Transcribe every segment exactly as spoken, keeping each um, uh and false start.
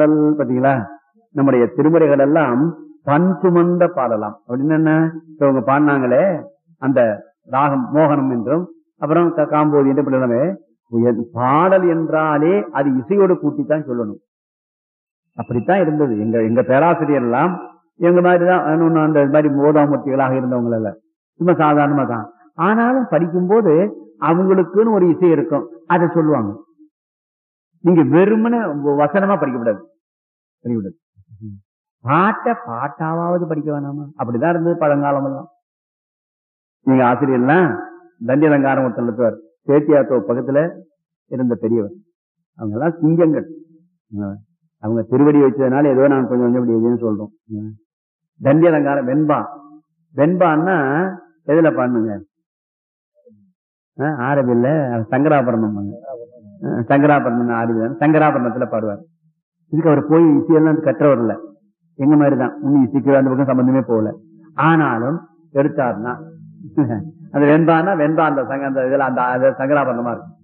பாடல் பாத்தீங்களா? நம்முடைய திருமுறைகள் எல்லாம் பண் சுமந்த பாடலாம். அப்படின்னு என்ன, இவங்க பாடினாங்களே அந்த ராகம் மோகனம் என்றும் அப்புறம் காம்போதி என்று பிள்ளைமே பாடல் என்றாலே அது இசையோடு கூட்டித்தான் சொல்லணும். அப்படித்தான் இருந்தது. எங்க எங்க பேராசிரியர் எல்லாம் எங்க மாதிரிதான் அந்த மாதிரி போதாமூர்த்திகளாக இருந்தவங்க எல்லாம் சும்மா சாதாரணமா தான். ஆனாலும் படிக்கும்போது அவங்களுக்குன்னு ஒரு இசை இருக்கும், அதை சொல்லுவாங்க. நீங்க வெறுமனே வசனமா படிக்கக்கூடாது, படிக்கக்கூடாது. பாட்டை பாட்டாவது படிக்க வேணாமா? அப்படிதான் இருந்தது பழங்காலம் எல்லாம். நீங்க ஆசிரியர்லாம் தண்டி அலங்காரம் ஒருத்தர் சேத்தியாத்தோ பக்கத்துல இருந்த பெரியவர், அவங்க எல்லாம் சிங்கங்கள். அவங்க திருவடி வச்சதுனால ஏதோ நான் கொஞ்சம் கொஞ்சம் இப்படி எதுன்னு சொல்றோம். தண்டி அலங்காரம் வெண்பா, வெண்பான்னா எதுல பாடுங்க? ஆரபில்ல சங்கராபரணம், சங்கராபரணம் ஆரபிதான் சங்கராபரணத்துல பாடுவார். இதுக்கு அவர் போய் இசையெல்லாம் கற்றவர் இல்ல, எங்க மாதிரிதான் இன்னும் இசைக்கு அந்த பக்கம் சம்பந்தமே போகல. ஆனாலும் எடுத்தாருன்னா அந்த வெண்பான்னா வெண்பா அந்த சங்க அந்த இதுல அந்த சங்கராபரணமா இருக்கும்.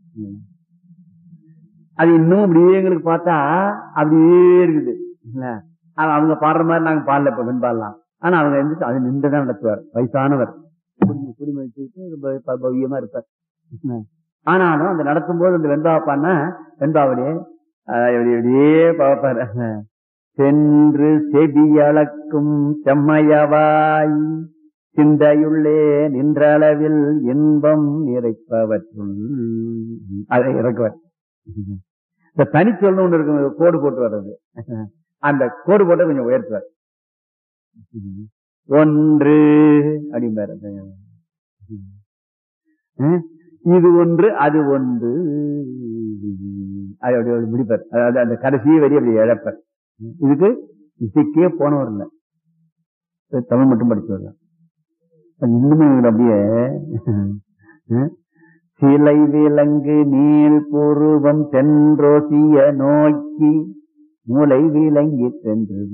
அது இன்னும் அப்படியே எங்களுக்கு பார்த்தா அப்படியே இருக்குது. அவங்க பாடுற மாதிரி நாங்க பாடல இப்ப வெண்பாடலாம். ஆனா அவங்க இருந்துச்சு அது நின்றுதான் நடத்துவார். வயசானவர், குடிமை வச்சுட்டு பவ்யமா இருப்பார். ஆனாலும் அந்த நடத்தும் போது அந்த வெண்பா பாடினா வெண்பாவடியே எப்படியே பார்ப்பாரு. சென்று செவி அளக்கும் செம்மையவாய் சிந்தையுள்ளே நின்றளவில் இன்பம் நிறைப்பவற்றுள் அதை இறக்குவார். இந்த தனிச்சொல்னு ஒண்ணு இருக்கு, கோடு போட்டு வர்றது, அந்த கோடு போட்டு கொஞ்சம் உயர்த்துவார். ஒன்று அப்படிம்பாரு, இது ஒன்று அது ஒன்று அப்படி முடிப்பார். அதாவது அந்த கடைசி வரி அப்படி இழப்பார். இதுக்கு இசைக்கே போனவர் இல்லை, தமிழ் மட்டும் படிச்சு வரலாம். இன்னுமே அப்படியே சிலை விலங்கு நீள் பூர்வம் சென்றோசிய நோக்கி மூளை விலங்கி சென்று